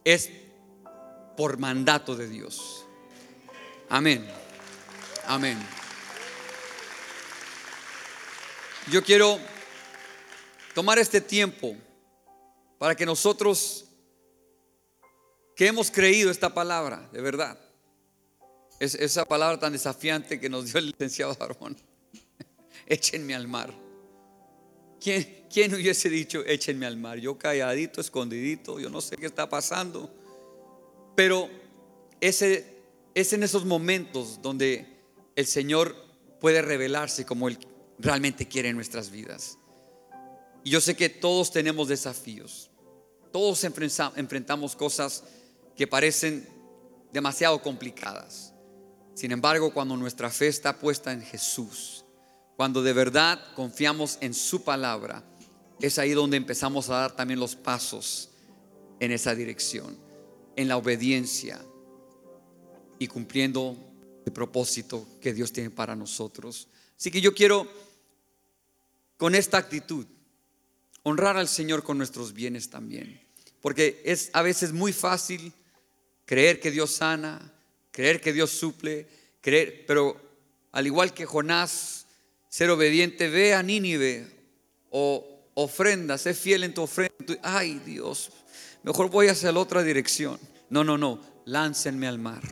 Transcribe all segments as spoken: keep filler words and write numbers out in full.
es por mandato de Dios. Amén. Amén. Yo quiero tomar este tiempo para que nosotros que hemos creído esta palabra, de verdad, es esa palabra tan desafiante que nos dio el licenciado Aarón, échenme al mar. ¿Quién, ¿Quién hubiese dicho échenme al mar? Yo calladito, escondidito, yo no sé qué está pasando. Pero ese, es en esos momentos donde el Señor puede revelarse como Él realmente quiere en nuestras vidas. Y yo sé que todos tenemos desafíos, todos enfrentamos cosas que parecen demasiado complicadas. Sin embargo, cuando nuestra fe está puesta en Jesús, cuando de verdad confiamos en su palabra, es ahí donde empezamos a dar también los pasos en esa dirección, en la obediencia y cumpliendo el propósito que Dios tiene para nosotros. Así que yo quiero, con esta actitud, honrar al Señor con nuestros bienes también, porque es a veces muy fácil creer que Dios sana, creer que Dios suple, creer, pero al igual que Jonás, ser obediente. Ve a Nínive o ofrenda, sé fiel en tu ofrenda. Ay, Dios, mejor voy hacia la otra dirección. No, no, no, láncenme al mar.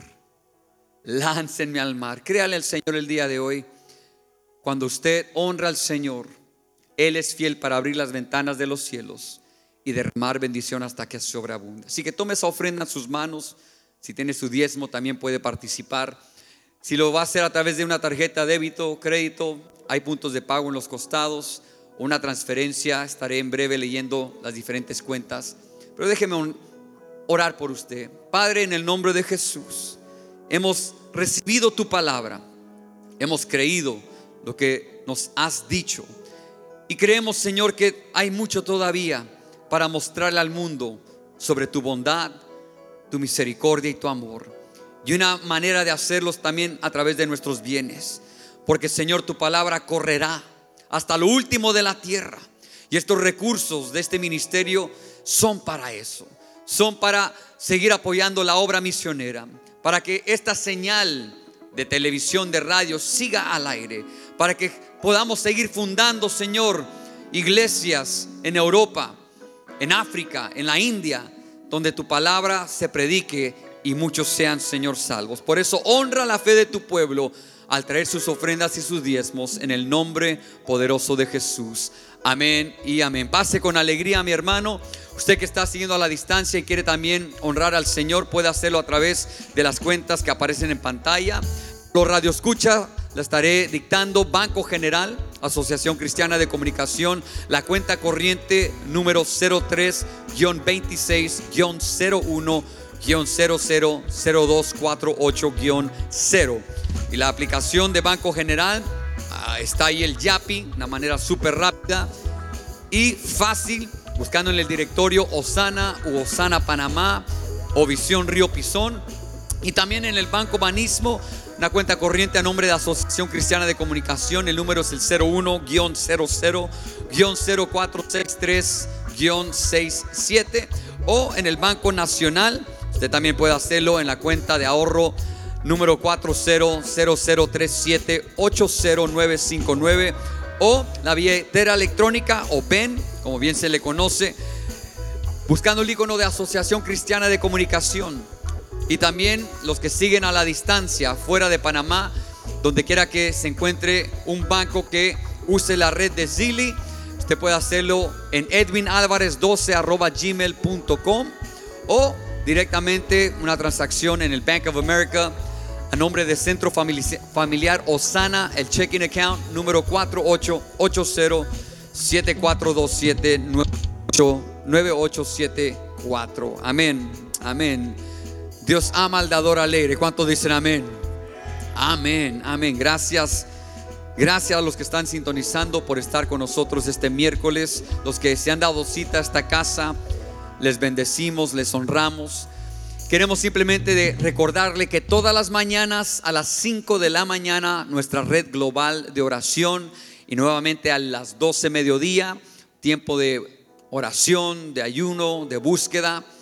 Láncenme al mar. Créale al Señor el día de hoy. Cuando usted honra al Señor, Él es fiel para abrir las ventanas de los cielos y derramar bendición hasta que sobreabunde. Así que tome esa ofrenda en sus manos. Si tiene su diezmo, también puede participar. Si lo va a hacer a través de una tarjeta débito o crédito, hay puntos de pago en los costados, o una transferencia. Estaré en breve leyendo las diferentes cuentas. Pero déjeme orar por usted. Padre, en el nombre de Jesús, hemos recibido tu palabra, hemos creído lo que nos has dicho, y creemos, Señor, que hay mucho todavía para mostrarle al mundo sobre tu bondad, tu misericordia y tu amor. Y una manera de hacerlos también a través de nuestros bienes, porque, Señor, tu palabra correrá hasta lo último de la tierra, y estos recursos de este ministerio son para eso, son para seguir apoyando la obra misionera, para que esta señal de televisión, de radio siga al aire, para que podamos seguir fundando, Señor, iglesias en Europa, en África, en la India, donde tu palabra se predique y muchos sean, Señor, salvos. Por eso honra la fe de tu pueblo al traer sus ofrendas y sus diezmos, en el nombre poderoso de Jesús. Amén y amén. Pase con alegría, mi hermano. Usted que está siguiendo a la distancia y quiere también honrar al Señor, puede hacerlo a través de las cuentas que aparecen en pantalla. Los radioescucha la estaré dictando. Banco General, Asociación Cristiana de Comunicación, la cuenta corriente número cero tres veintiséis cero uno cero cero cero dos cuatro ocho cero. Y la aplicación de Banco General, ah, está ahí el Yapi, una manera súper rápida y fácil, buscando en el directorio Osana u Osana Panamá o Visión Río Pisón. Y también en el Banco Banismo, una cuenta corriente a nombre de Asociación Cristiana de Comunicación. El número es el cero uno cero cero cero cuatro seis tres seis siete. O en el Banco Nacional, usted también puede hacerlo en la cuenta de ahorro número cuatro cero cero cero tres siete ocho cero nueve cinco nueve, o la billetera electrónica, o B E N, como bien se le conoce, buscando el icono de Asociación Cristiana de Comunicación. Y también los que siguen a la distancia fuera de Panamá, donde quiera que se encuentre un banco que use la red de Zili, usted puede hacerlo en edwin alvarez doce arroba gmail punto com, o directamente una transacción en el Bank of America a nombre de Centro Familiar Osana, el checking account número cuatro ocho ocho cero siete cuatro dos siete nueve ocho siete cuatro. Amén, amén. Dios ama al dador alegre. ¿Cuántos dicen amén? Amén, amén. Gracias. Gracias a los que están sintonizando por estar con nosotros este miércoles. Los que se han dado cita a esta casa, les bendecimos, les honramos. Queremos simplemente de recordarle que todas las mañanas a las cinco de la mañana nuestra red global de oración, y nuevamente a las doce mediodía, tiempo de oración, de ayuno, de búsqueda.